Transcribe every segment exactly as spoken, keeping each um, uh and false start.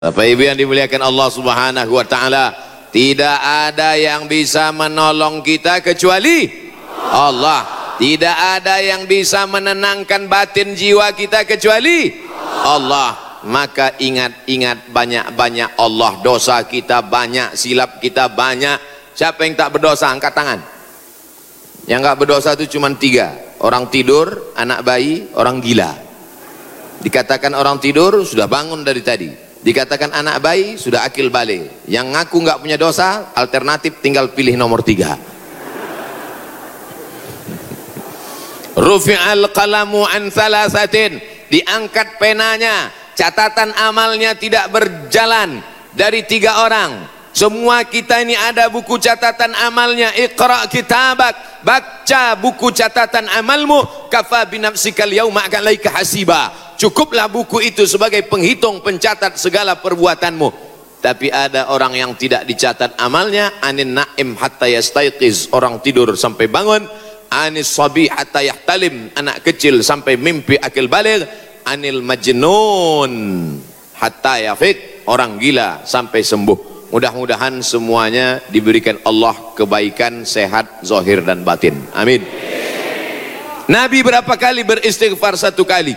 Bapak Ibu yang dimuliakan Allah Subhanahu wa taala, tidak ada yang bisa menolong kita kecuali Allah. Tidak ada yang bisa menenangkan batin jiwa kita kecuali Allah. Maka ingat-ingat banyak-banyak Allah. Dosa kita banyak, silap kita banyak. Siapa yang tak berdosa? Angkat tangan. Yang enggak berdosa itu cuma tiga: orang tidur, anak bayi, orang gila. Dikatakan orang tidur sudah bangun dari tadi, dikatakan anak bayi sudah akil balik. Yang ngaku nggak punya dosa, alternatif tinggal pilih nomor tiga. Rufi'al qalamu an thalathatin, diangkat penanya, catatan amalnya tidak berjalan dari tiga orang. Semua kita ini ada buku catatan amalnya. Iqra kitabak, baca buku catatan amalmu. Kafa binafsikal yauma alaika hasiba. Cukuplah buku itu sebagai penghitung pencatat segala perbuatanmu. Tapi ada orang yang tidak dicatat amalnya. Anin na'im hatta yastayqiz, orang tidur sampai bangun. Anis sabi hatta yahtalim, anak kecil sampai mimpi akil baligh. Anil majnun hatta yafik, orang gila sampai sembuh. Mudah-mudahan semuanya diberikan Allah kebaikan, sehat, zahir dan batin. Amin. Nabi berapa kali beristighfar? Satu kali.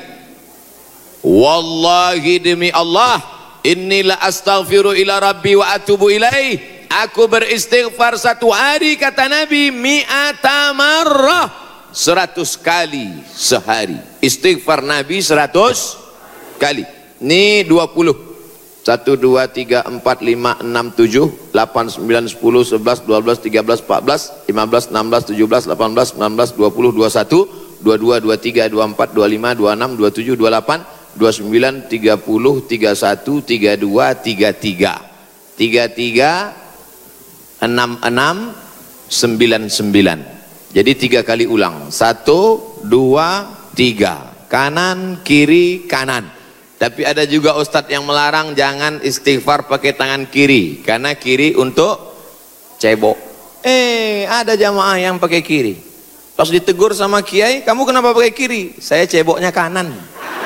Wallahi demi Allah, inilah astaghfiru ila rabbi wa atubu ilaih. Aku beristighfar satu hari, kata Nabi, mi'ata marrah, seratus kali sehari. Istighfar Nabi seratus kali. Ini dua puluh. Satu, dua, tiga, empat, lima, enam, tujuh, delapan, sembilan, sepuluh, sebelas, dua belas, tiga belas, empat belas, lima belas, enam belas, tujuh belas, delapan belas, sembilan belas, dua puluh, dua puluh satu, dua puluh dua, dua puluh tiga, dua puluh empat, dua puluh lima, dua puluh enam, dua puluh tujuh, dua puluh delapan, dua puluh sembilan, tiga puluh, tiga puluh satu, tiga puluh dua, tiga puluh tiga, tiga puluh tiga, enam puluh enam, sembilan puluh sembilan. Jadi tiga kali ulang. Satu, dua, tiga. Kanan, kiri, kanan. Tapi ada juga ustadz yang melarang jangan istighfar pakai tangan kiri, karena kiri untuk cebok. Eh, ada jamaah yang pakai kiri. Pas ditegur sama kiai, kamu kenapa pakai kiri? Saya ceboknya kanan.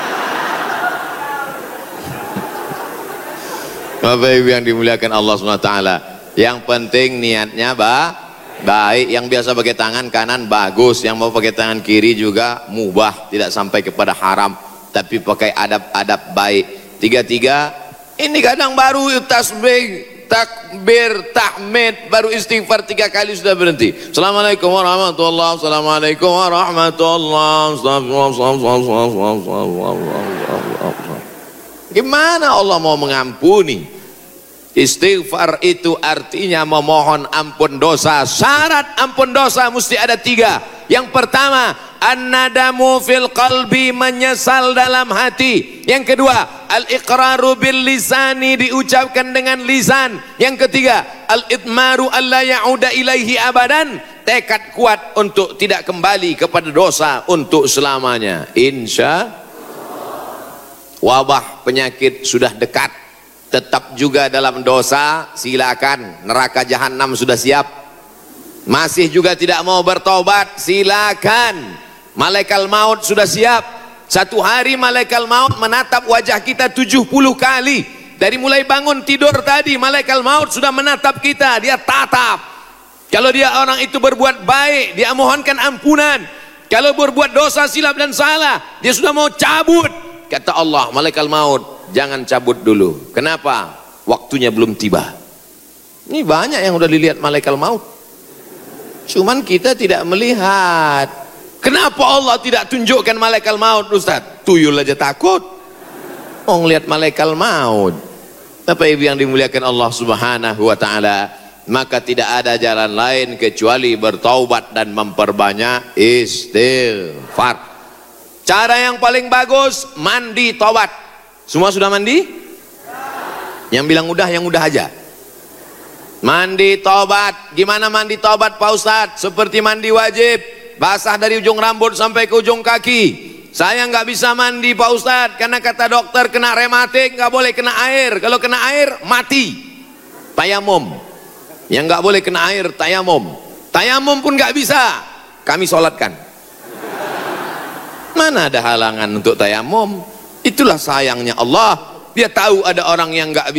Bapak Ibu yang dimuliakan Allah subhanahu wa taala, yang penting niatnya bah, baik. Yang biasa pakai tangan kanan bagus, yang mau pakai tangan kiri juga mubah, tidak sampai kepada haram, tapi pakai adab-adab baik. Tiga-tiga. Ini kadang baru tasbih, takbir, tahmid, baru istighfar tiga kali sudah berhenti. Assalamualaikum warahmatullahi wabarakatuh. Assalamualaikum warahmatullahi wabarakatuh. Gimana Allah mau mengampuni? Istighfar itu artinya memohon ampun dosa. Syarat ampun dosa mesti ada tiga. Yang pertama, an-nadamu fil qalbi, menyesal dalam hati. Yang kedua, al-iqraru bil lisani, diucapkan dengan lisan. Yang ketiga, al-idmaru alla ya'uda ilaihi abadan, tekad kuat untuk tidak kembali kepada dosa untuk selamanya. Insya wabah penyakit sudah dekat, tetap juga dalam dosa, silakan. Neraka jahanam sudah siap. Masih juga tidak mau bertobat, silakan. Malaikat maut sudah siap. Satu hari malaikat maut menatap wajah kita tujuh puluh kali. Dari mulai bangun tidur tadi, malaikat maut sudah menatap kita, dia tatap. Kalau dia orang itu berbuat baik, dia mohonkan ampunan. Kalau berbuat dosa, silap dan salah, dia sudah mau cabut. Kata Allah, malaikat maut, jangan cabut dulu. Kenapa? Waktunya belum tiba. Ini banyak yang udah dilihat malaikat maut, cuman kita tidak melihat. Kenapa Allah tidak tunjukkan malaikat maut, Ustaz? Tuyul aja takut mau ngelihat malaikat maut. Bapak Ibu yang dimuliakan Allah Subhanahu wa taala, maka tidak ada jalan lain kecuali bertaubat dan memperbanyak istighfar. Cara yang paling bagus, mandi taubat. Semua sudah mandi? Yang bilang udah, yang udah aja. Mandi taubat. Gimana mandi taubat Pak Ustadz? Seperti mandi wajib, basah dari ujung rambut sampai ke ujung kaki. Saya nggak bisa mandi Pak Ustadz, karena kata dokter kena rematik, nggak boleh kena air. Kalau kena air mati. Tayamum. Yang nggak boleh kena air tayamum. Tayamum pun nggak bisa, kami sholatkan. Mana ada halangan untuk tayamum? Itulah sayangnya Allah. Dia tahu ada orang yang nggak